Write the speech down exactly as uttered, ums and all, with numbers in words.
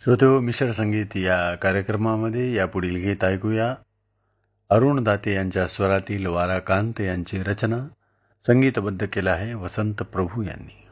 श्रोतेहो, मिश्र संगीत या कार्यक्रमामध्ये यापुढील गीत ऐकूया. अरुण दाते यांच्या स्वरातील वारा कांत यांची रचना, संगीतबद्ध केलं आहे वसंत प्रभू यांनी.